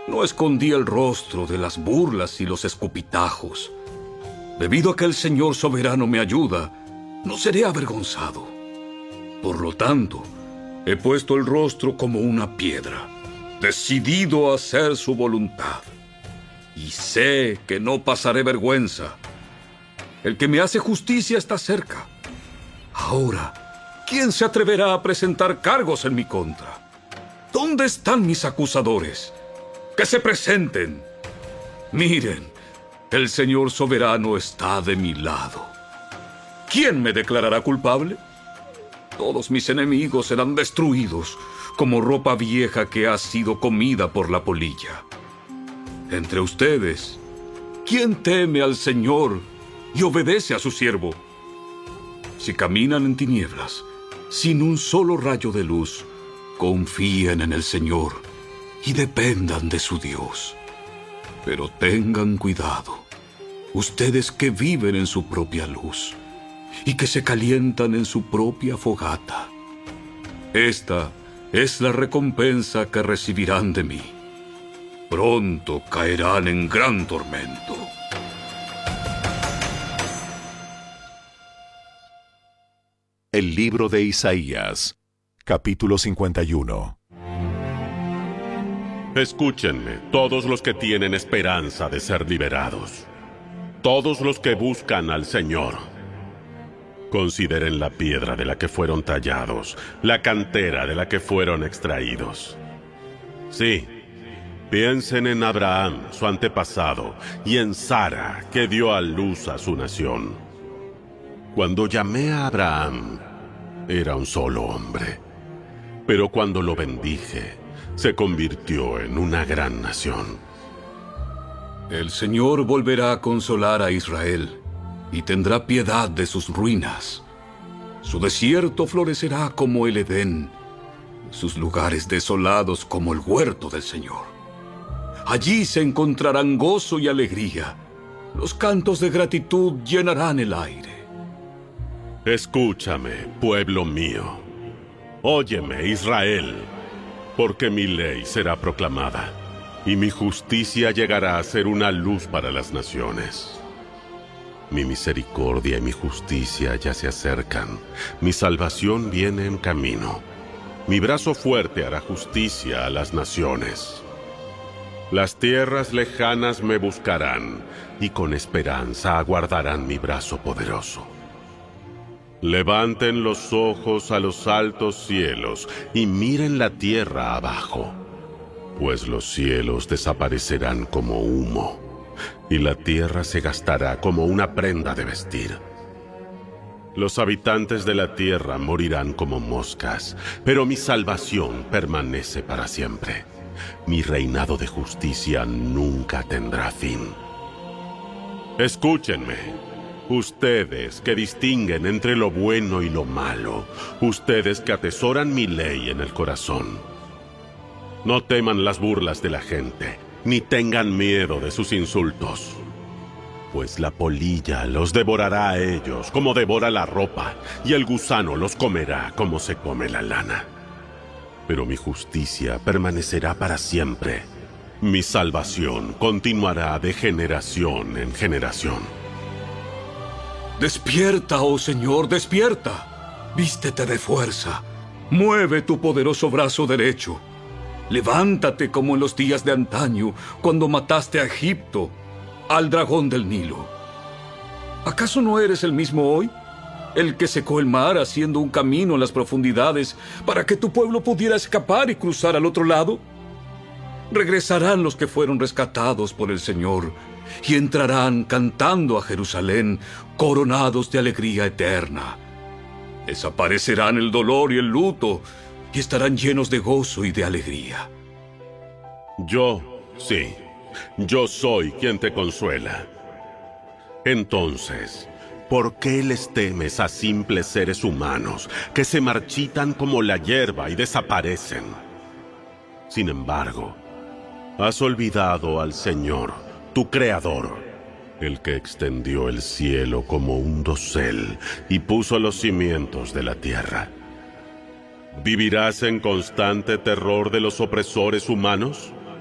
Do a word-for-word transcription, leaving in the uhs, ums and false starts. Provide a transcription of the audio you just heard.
no escondí el rostro de las burlas y los escupitajos. Debido a que el Señor soberano me ayuda, no seré avergonzado. Por lo tanto, he puesto el rostro como una piedra, decidido a hacer su voluntad. Y sé que no pasaré vergüenza. El que me hace justicia está cerca. Ahora, ¿quién se atreverá a presentar cargos en mi contra? ¿Dónde están mis acusadores? ¡Que se presenten! Miren, el Señor soberano está de mi lado. ¿Quién me declarará culpable? Todos mis enemigos serán destruidos como ropa vieja que ha sido comida por la polilla. Entre ustedes, ¿quién teme al Señor y obedece a su siervo? Si caminan en tinieblas, sin un solo rayo de luz, confíen en el Señor y dependan de su Dios. Pero tengan cuidado, ustedes que viven en su propia luz y que se calientan en su propia fogata. Esta es la recompensa que recibirán de mí. Pronto caerán en gran tormento. El libro de Isaías, capítulo cincuenta y uno. Escúchenme, todos los que tienen esperanza de ser liberados, todos los que buscan al Señor. Consideren la piedra de la que fueron tallados, la cantera de la que fueron extraídos. Sí, piensen en Abraham, su antepasado, y en Sara, que dio a luz a su nación. Cuando llamé a Abraham, era un solo hombre, pero cuando lo bendije, se convirtió en una gran nación. El Señor volverá a consolar a Israel y tendrá piedad de sus ruinas. Su desierto florecerá como el Edén, sus lugares desolados como el huerto del Señor. Allí se encontrarán gozo y alegría. Los cantos de gratitud llenarán el aire. Escúchame, pueblo mío. Óyeme, Israel, porque mi ley será proclamada, y mi justicia llegará a ser una luz para las naciones. Mi misericordia y mi justicia ya se acercan. Mi salvación viene en camino. Mi brazo fuerte hará justicia a las naciones. Las tierras lejanas me buscarán, y con esperanza aguardarán mi brazo poderoso. Levanten los ojos a los altos cielos y miren la tierra abajo, pues los cielos desaparecerán como humo, y la tierra se gastará como una prenda de vestir. Los habitantes de la tierra morirán como moscas, pero mi salvación permanece para siempre. Mi reinado de justicia nunca tendrá fin. Escúchenme. Ustedes que distinguen entre lo bueno y lo malo, ustedes que atesoran mi ley en el corazón. No teman las burlas de la gente, ni tengan miedo de sus insultos, pues la polilla los devorará a ellos como devora la ropa, y el gusano los comerá como se come la lana. Pero mi justicia permanecerá para siempre. Mi salvación continuará de generación en generación. Despierta, oh Señor, despierta. Vístete de fuerza. Mueve tu poderoso brazo derecho. Levántate como en los días de antaño, cuando mataste a Egipto, al dragón del Nilo. ¿Acaso no eres el mismo hoy? El que secó el mar haciendo un camino en las profundidades para que tu pueblo pudiera escapar y cruzar al otro lado. Regresarán los que fueron rescatados por el Señor y entrarán cantando a Jerusalén, coronados de alegría eterna. Desaparecerán el dolor y el luto y estarán llenos de gozo y de alegría. Yo, sí, yo soy quien te consuela. Entonces, ¿por qué les temes a simples seres humanos que se marchitan como la hierba y desaparecen? Sin embargo, has olvidado al Señor, tu Creador, el que extendió el cielo como un dosel y puso los cimientos de la tierra. ¿Vivirás en constante terror de los opresores humanos?